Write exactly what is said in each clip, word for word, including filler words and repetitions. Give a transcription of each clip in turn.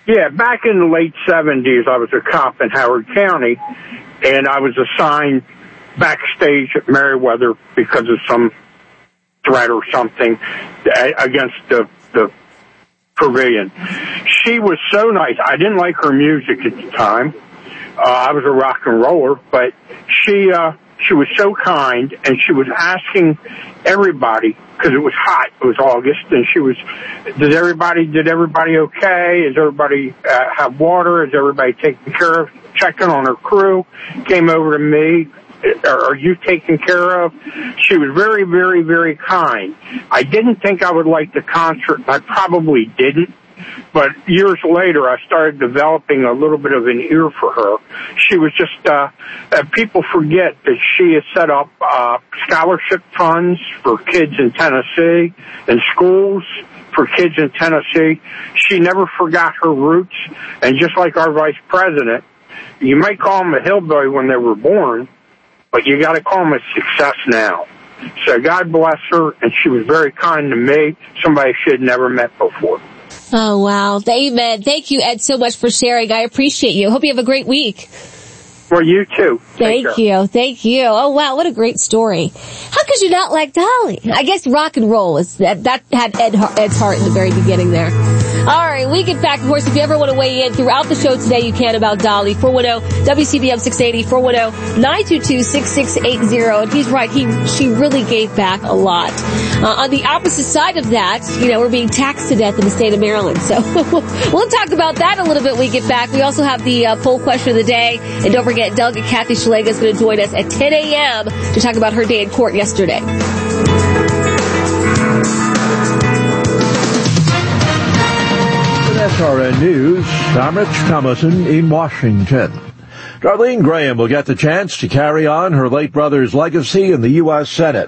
Yeah, back in the late seventies, I was a cop in Howard County, and I was assigned backstage at Merriweather because of some threat or something against the, the pavilion. She was so nice. I didn't like her music at the time. Uh, I was a rock and roller, but she, uh, she was so kind, and she was asking everybody, because it was hot, it was August, and she was, did everybody, did everybody okay? Is everybody uh, have water? Is everybody taken care of? Checking on her crew, came over to me, are you taken care of? She was very, very, very kind. I didn't think I would like the concert. I probably didn't. But years later, I started developing a little bit of an ear for her. She was just, uh, uh people forget that she has set up, uh, scholarship funds for kids in Tennessee and schools for kids in Tennessee. She never forgot her roots. And just like our vice president, you might call them a hillbilly when they were born, but you got to call them a success now. So God bless her, and she was very kind to me, somebody she had never met before. Oh, wow. Amen. Thank you, Ed, so much for sharing. I appreciate you. Hope you have a great week. Well, you too. Thank you. Thank you. Oh, wow. What a great story. How could you not like Dolly? I guess rock and roll is that, that had Ed, Ed's heart in the very beginning there. All right, we get back. Of course, if you ever want to weigh in throughout the show today, you can about Dolly. four one zero W C B M six eighty, four one zero nine two two six six eight zero. And he's right. He, she really gave back a lot. Uh, on the opposite side of that, you know, we're being taxed to death in the state of Maryland. So we'll talk about that a little bit when we get back. We also have the uh, poll question of the day. And don't forget, Delegate Kathy Szeliga is going to join us at ten a.m. to talk about her day in court yesterday. S R N News, I'm Rich Thomason in Washington. Darlene Graham will get the chance to carry on her late brother's legacy in the U S Senate.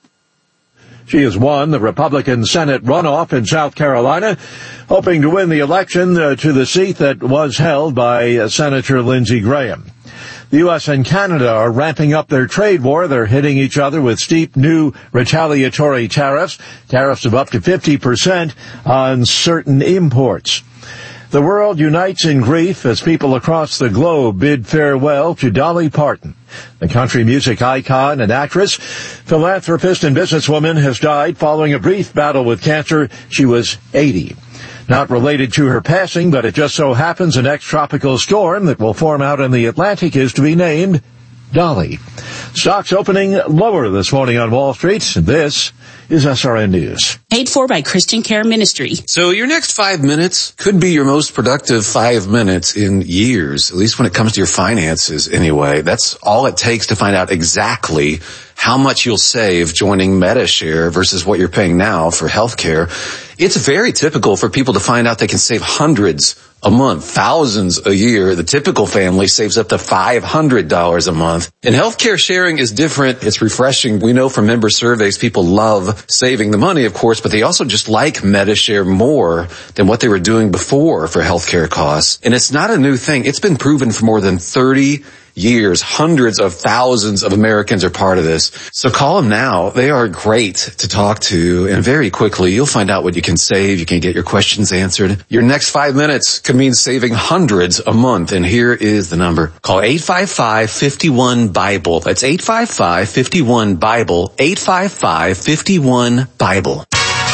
She has won the Republican Senate runoff in South Carolina, hoping to win the election uh, to the seat that was held by uh, Senator Lindsey Graham. The U S and Canada are ramping up their trade war. They're hitting each other with steep new retaliatory tariffs, tariffs of up to fifty percent on certain imports. The world unites in grief as people across the globe bid farewell to Dolly Parton. The country music icon and actress, philanthropist and businesswoman has died following a brief battle with cancer. She was eighty. Not related to her passing, but it just so happens an ex-tropical storm that will form out in the Atlantic is to be named Dolly. Stocks opening lower this morning on Wall Street. This is S R N News. Paid for by Christian Care Ministry. So your next five minutes could be your most productive five minutes in years, at least when it comes to your finances anyway. That's all it takes to find out exactly how much you'll save joining Medi-Share versus what you're paying now for healthcare. It's very typical for people to find out they can save hundreds a month, thousands a year. The typical family saves up to five hundred dollars a month. And healthcare sharing is different. It's refreshing. We know from member surveys, people love saving the money, of course, but they also just like Medi-Share more than what they were doing before for healthcare costs. And it's not a new thing. It's been proven for more than thirty years. Hundreds of thousands of Americans are part of this. So call them now. They are great to talk to, and very quickly you'll find out what you can save. You can get your questions answered. Your next five minutes could mean saving hundreds a month, and here is the number. Call eight five five, five one, BIBLE. That's eight five five, five one, BIBLE. eight five five, five one, BIBLE.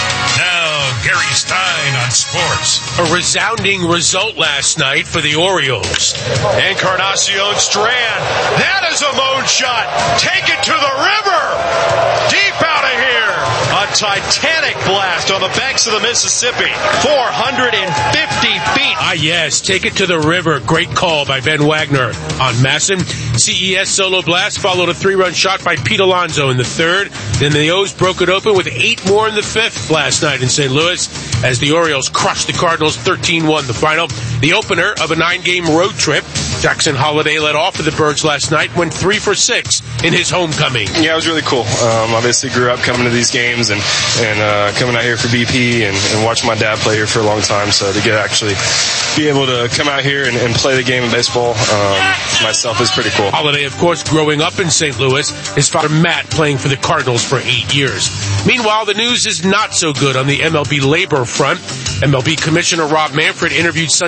Gary Stein on sports. A resounding result last night for the Orioles. Encarnacion Strand. That is a moon shot. Take it to the river. Deep out of here. A titanic blast on the banks of the Mississippi. four hundred fifty feet. Ah, yes. Take it to the river. Great call by Ben Wagner on Masson. C E S solo blast followed a three-run shot by Pete Alonso in the third. Then the O's broke it open with eight more in the fifth last night in Saint Louis as the Orioles crushed the Cardinals thirteen one the final. The opener of a nine-game road trip. Jackson Holiday led off for the Birds last night, went three for six in his homecoming. Yeah, it was really cool. Um, obviously grew up coming to these games and, and uh, coming out here for B P and, and watching my dad play here for a long time. So to get actually be able to come out here and, and play the game of baseball um, myself is pretty cool. Holiday, of course, growing up in Saint Louis, his father Matt playing for the Cardinals for eight years. Meanwhile, the news is not so good on the M L B labor front. M L B Commissioner Rob Manfred interviewed Sunday